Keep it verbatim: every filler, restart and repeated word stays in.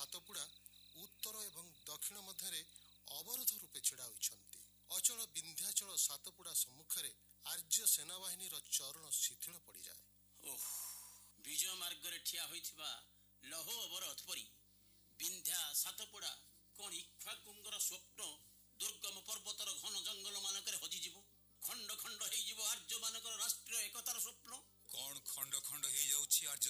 ସାତପୁଡ଼ା ଉତ୍ତର ଏବଂ ଦକ୍ଷିଣ ମଧ୍ୟରେ ଅବରୋଧ ରୂପେ ଛିଡ଼ା ହୋଇଛନ୍ତି। ଅଚଳ ବିନ୍ଧ୍ୟାଚଳ ସାତପୁଡ଼ା ସମ୍ମୁଖରେ ଆର୍ଯ୍ୟ ସେନାବାହିନୀର ଚରଣ ଶିଥିଳ ପଡ଼ିଯାଏ। ଓଃ, ବିଜୟ ମାର୍ଗରେ ଠିଆ ହୋଇଥିବା ଲୌହ ଅବରୋଧ ପରି ବିନ୍ଧ୍ୟା ସାତପୁଡ଼ା କଣ ଇକ୍ଷ୍ୱାକୁଙ୍କର ସ୍ୱପ୍ନ ଦୁର୍ଗମ ପର୍ବତର ଘନ ଜଙ୍ଗଲ ମାନଙ୍କରେ ହଜିଯିବ? ଖଣ୍ଡ ଖଣ୍ଡ ହେଇଯିବ ଆର୍ଯ୍ୟ ମାନଙ୍କର ରାଷ୍ଟ୍ରୀୟ ଏକତାର ସ୍ୱପ୍ନ? କଣ ଖଣ୍ଡ ଖଣ୍ଡ ହେଇଯାଉଛି ଆର୍ଯ୍ୟ